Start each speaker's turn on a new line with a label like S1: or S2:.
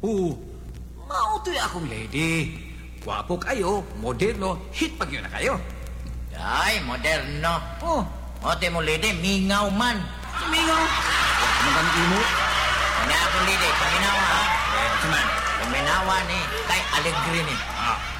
S1: Oo, mautoy akong lady. Wapo kayo, moderno, hit pag yun na kayo.
S2: Ay, moderno.
S1: Oh,
S2: Ote mo, lady, mingaw man.
S1: sumingaw. Huwag ka naman imo.
S2: Ano ako, lady, paminawa, ha?
S1: Eh, saman.
S2: Paminawa ni, kay Alegre ni.
S1: Ah,